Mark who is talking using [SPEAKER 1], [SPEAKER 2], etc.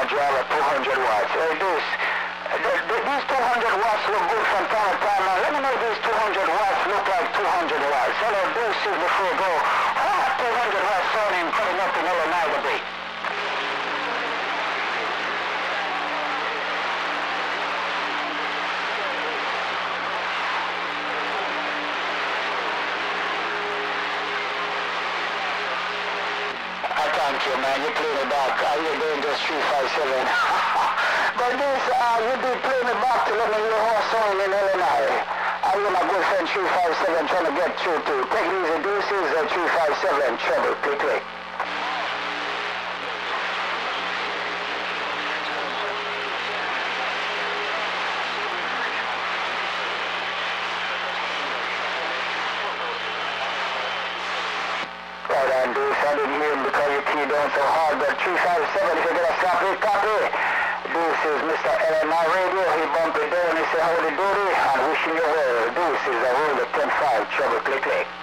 [SPEAKER 1] charge you all at 200 watts. Hey, Deuce, these 200 watts look good from time to time. Now, let me know if these 200 watts look like 200 watts. Hello, Deuce, before we go. 200 watts sounding coming up in Illinois today. Thank you, man. You play me back. You're doing just 357. But this, you be playing me back to let me hear your song in Illinois. I hear my good friend 357 trying to get through to. Take it easy, Deuces, 357, trouble, click, click. I didn't hear him because you keyed down so hard, but 357, if you're going to copy. This is Mr. LMI Radio. He bumped it down. He said, howdy doody, and wishing you well. This is a roll of 10-5, trouble, click, click.